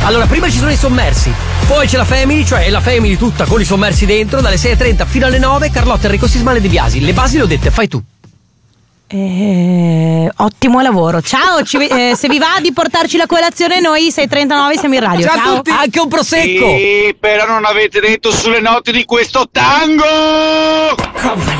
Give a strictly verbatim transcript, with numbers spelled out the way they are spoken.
Allora, prima ci sono i sommersi, poi c'è la family, cioè la family tutta con i sommersi dentro, dalle sei e trenta fino alle nove, Carlotta, Enrico Sismale e De Biasi. Le basi le ho dette, fai tu. Eh, ottimo lavoro. Ciao, ci, eh, se vi va di portarci la colazione, noi sei e trentanove siamo in radio. Ciao, Ciao a tutti. Anche un prosecco. Sì, però non avete detto sulle note di questo tango. Company